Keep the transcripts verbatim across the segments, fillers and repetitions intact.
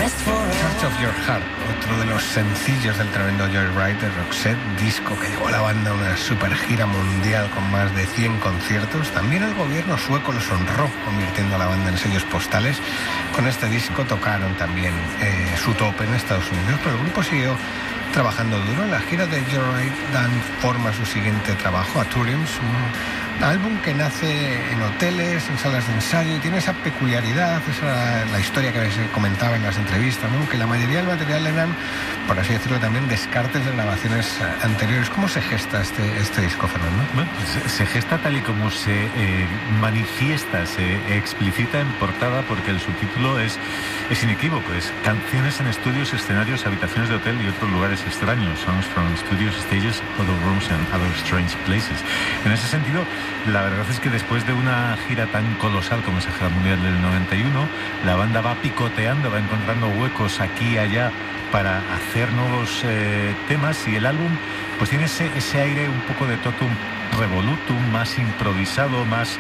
Church of Your Heart, otro de los sencillos del tremendo Joyride de Roxette, disco que llevó a la banda a una super gira mundial con más de cien conciertos. También el gobierno sueco los honró, convirtiendo a la banda en sellos postales. Con este disco tocaron también eh, su tope en Estados Unidos, pero el grupo siguió trabajando duro. En la gira de Joyride dan forma a su siguiente trabajo, A Tourims, un álbum que nace en hoteles, en salas de ensayo, y tiene esa peculiaridad, esa la historia que se comentaba en las entrevistas, ¿no? Que la mayoría del material eran, por así decirlo, también descartes de grabaciones anteriores. ¿Cómo se gesta este, este disco, Fernando? Bueno, se, se gesta tal y como se eh, manifiesta, se explicita en portada, porque el subtítulo es, es inequívoco, es Canciones en estudios, escenarios, habitaciones de hotel y otros lugares extraños, Songs from Studios, Stages, Other Rooms and Other Strange Places. En ese sentido, la verdad es que después de una gira tan colosal como esa gira mundial del noventa y uno, la banda va picoteando, va encontrando huecos aquí y allá para hacer nuevos eh, temas, y el álbum pues tiene ese, ese aire un poco de totum revolutum, más improvisado, más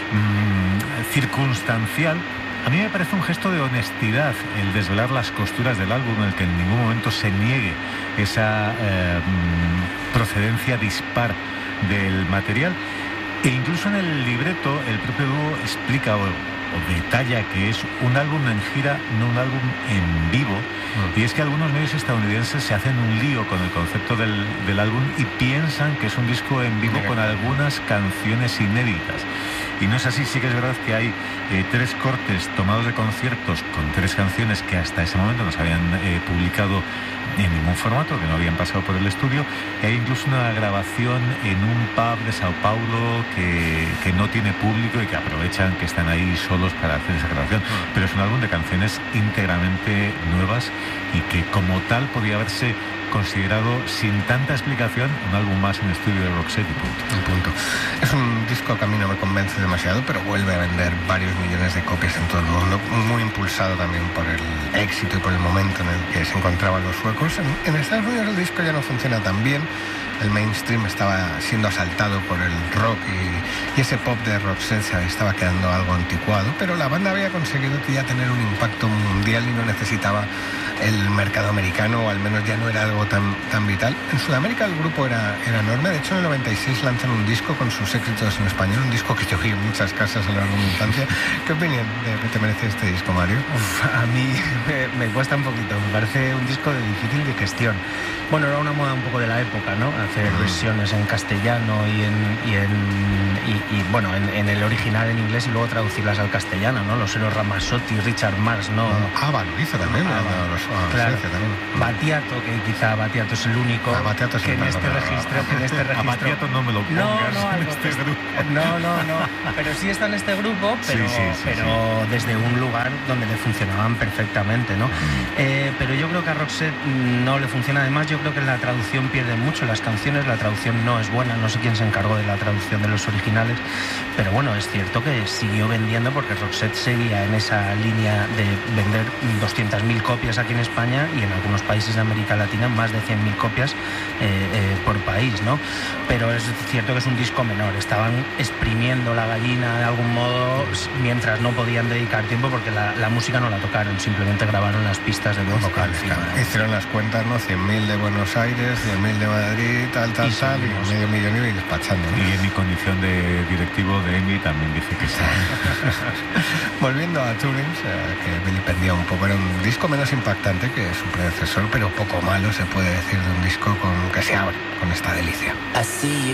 mmm, circunstancial. A mí me parece un gesto de honestidad el desvelar las costuras del álbum, en el que en ningún momento se niegue esa eh, procedencia dispar del material. E incluso en el libreto el propio dúo explica o, o detalla que es un álbum en gira, no un álbum en vivo. Mm. Y es que algunos medios estadounidenses se hacen un lío con el concepto del, del álbum y piensan que es un disco en vivo con algunas canciones inéditas. Y no es así. Sí que es verdad que hay eh, tres cortes tomados de conciertos con tres canciones que hasta ese momento no se habían eh, publicado en ningún formato, que no habían pasado por el estudio. Y hay incluso una grabación en un pub de Sao Paulo que, que no tiene público y que aprovechan que están ahí solos para hacer esa grabación. Pero es un álbum de canciones íntegramente nuevas y que como tal podía haberse considerado sin tanta explicación un álbum más en estudio de Roxette y punto. Un punto. Es un disco que a mí no me convence demasiado, pero vuelve a vender varios millones de copias en todo el mundo, muy impulsado también por el éxito y por el momento en el que se encontraban los suecos. En, en Estados Unidos el disco ya no funciona tan bien. El mainstream estaba siendo asaltado por el rock y, y ese pop de Roxette se estaba quedando algo anticuado, pero la banda había conseguido ya tener un impacto mundial y no necesitaba el mercado americano, o al menos ya no era algo tan, tan vital. En Sudamérica el grupo era, era enorme. De hecho, en el noventa y seis lanzan un disco con sus éxitos en español, un disco que yo oí en muchas casas a lo largo de mi infancia. ¿Qué opinión de, te merece este disco, Mario? Uf, a mí me, me cuesta un poquito, me parece un disco de difícil digestión. Bueno, era una moda un poco de la época, ¿no? Hacer mm. versiones en castellano y en, y en y, y bueno, en, en el original en inglés y luego traducirlas al castellano, ¿no? Los Eros Ramazzotti, Richard Marx, ¿no? Ah, va, lo hizo también. Ah, no, los, ah, claro. también. Battiato, que quizá Battiato es el único ah, es que, en este registro, que en este registro... A Battiato no me lo pongas no, no, en este pues, grupo. No, no, no. Pero sí está en este grupo, pero, sí, sí, sí, pero sí. desde un lugar donde le funcionaban perfectamente, ¿no? Eh, pero yo creo que a Roxette no le funciona. Además, yo creo que la traducción pierde mucho las canciones. La traducción no es buena. No sé quién se encargó de la traducción de los originales. Pero bueno, es cierto que siguió vendiendo, porque Roxette seguía en esa línea de vender doscientas mil copias aquí en España y en algunos países de América Latina más de cien mil copias eh, eh, por país, ¿no? Pero es cierto que es un disco menor. Estaban exprimiendo la gallina de algún modo mientras no podían dedicar tiempo, porque la, la música no la tocaron, simplemente grabaron las pistas de voz vocal. Hicieron las cuentas, ¿no? cien mil de Buenos Aires, cien mil de Madrid, tal, tal, y tal, y medio millón y despachando, ¿no? Y en mi condición de directivo de EMI también dice que sí. Volviendo a Tourims, eh, que vilipendió un poco, era un disco menos impactante que su predecesor, pero poco malo se puede decir de un disco con que se abre con esta delicia. I see you